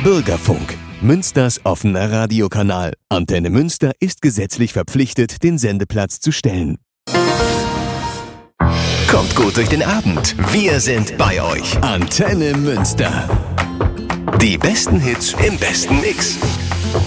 Bürgerfunk, Münsters offener Radiokanal. Antenne Münster ist gesetzlich verpflichtet, den Sendeplatz zu stellen. Kommt gut durch den Abend. Wir sind bei euch. Antenne Münster. Die besten Hits im besten Mix.